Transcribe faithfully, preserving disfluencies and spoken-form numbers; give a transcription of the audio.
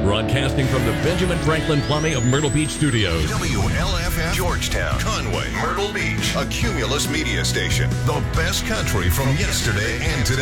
Broadcasting from the Benjamin Franklin Plumbing of Myrtle Beach Studios. W L F F, Georgetown, Conway, Myrtle Beach, a Cumulus media station. The best country from yesterday and today.